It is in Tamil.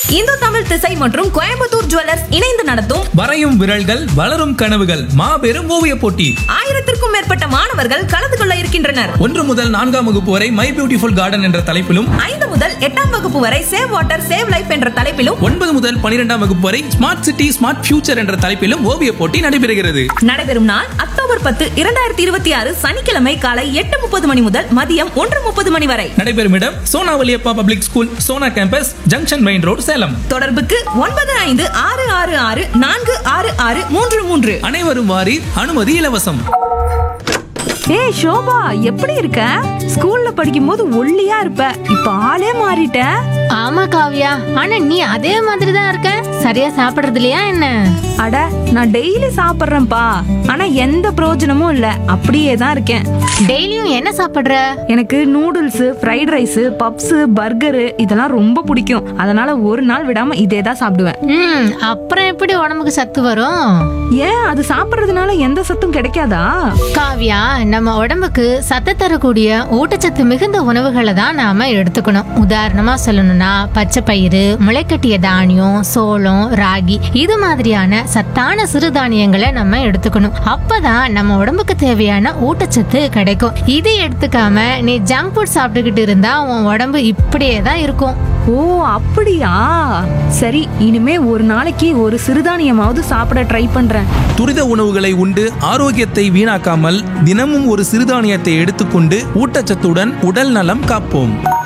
இந்து தமிழ் திசை மற்றும் கோயம்புத்தூர் ஜுவல்லர்ஸ் இணைந்து நடத்தும் வரையும் விரல்கள் வளரும் கனவுகள் மாபெரும் ஓவிய போட்டி. 1000க்கும் மேற்பட்ட மாணவர்கள் கலந்து கொள்ள இருக்கின்றனர். 1 முதல் 4ஆம் வகுப்பு வரை மை பியூட்டிஃபுல் கார்டன் என்ற தலைப்பிலும், 5 முதல் 8ஆம் வகுப்பு வரை சேவ் வாட்டர் சேவ் லைஃப் என்ற தலைப்பிலும், 9 முதல் 12ஆம் வகுப்பு வரை ஸ்மார்ட் சிட்டி ஸ்மார்ட் ஃபியூச்சர் என்ற தலைப்பிலும் ஓவிய போட்டி நடைபெறுகிறது. நடைபெறும் நாள் அக்டோபர் 10, 2026 சனிக்கிழமை காலை 8:30 மணி முதல் மதியம் 1:30 மணி வரை. நடைபெறும் இடம் Sona Valliappa public school, Sona campus, junction main road, Salem. தொடர்புக்கு 9566646633. அனைவரும் வாரி, அனுமதி இலவசம். ஏய் ஷோபா, எப்படி இருக்க? ஸ்கூல்ல படிக்கும்போது ஒல்லியா இருப்ப, இப்ப ஆளே மாறிட்ட. ஆமா காவியா, ஆனா நீ அதே மாதிரி தான் இருக்க. சரியா சாப்பிடுறது இல்லையா என்ன? அட, நான் டெய்லி சாப்பிடுறேன்ப்பா, ஆனா எந்த பிரயோஜனமும் இல்ல, அப்படியே தான் இருக்கேன். டெய்லியும் என்ன சாப்பிடுற? எனக்கு noodles, fried rice, puffs, burger இதெல்லாம் ரொம்ப பிடிக்கும். அதனால ஒரு நாள் விடாம இதே தான் சாப்பிடுவேன். அப்புறம் எப்படி உடம்புக்கு சத்து வரும்? ஏன், அது சாப்பிடுறதுனால எந்த சத்தும் கிடைக்காதா? காவியா, நம்ம உடம்புக்கு சத்து தரக்கூடிய ஊட்டச்சத்து மிகுந்த உணவுகளை தான் நாம எடுத்துக்கணும். உதாரணமா சொல்லணும்னா பச்சை பயிறு, முளைக்கட்டிய தானியம், சோளம், ராகி இது மாதிரியான சத்தான சிறுதானியங்களை நம்ம எடுத்துக்கணும். அப்பதான் நம்ம உடம்புக்கு தேவையான ஊட்டச்சத்து கிடைக்கும். இது எடுத்துக்காம நீ ஜங்க் ஃபுட் சாப்பிட்டுக்கிட்டு இருந்தா உன் உடம்பு இப்படியே தான் இருக்கும். ஓ அப்படியா? சரி, இனிமே ஒரு நாளைக்கு ஒரு சிறுதானியமாவது சாப்பிட ட்ரை பண்றேன். துரித உணவுகளை உண்டு ஆரோக்கியத்தை வீணாக்காமல் தினமும் ஒரு சிறுதானியத்தை எடுத்துக்கொண்டு ஊட்டச்சத்துடன் உடல் நலம் காப்போம்.